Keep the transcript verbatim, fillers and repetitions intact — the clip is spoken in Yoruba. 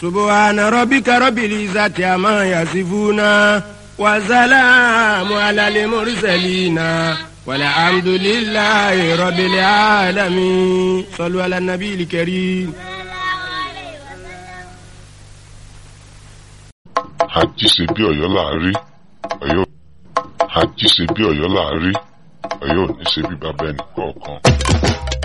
subhana rabbika rabbil izzati amma yasifuna wa salamun alal mursalina walhamdulillahi rabbil alamin. Sallu ala nabiyil karim. Àjí ṣe bí Ọ̀yọ́ là á rí, Ọ̀yọ́ àjí ṣe bí Ọ̀yọ́ là á rí, Ọ̀yọ́ ò ní ṣe bí bàbá ẹnì kọ̀ọ̀kan.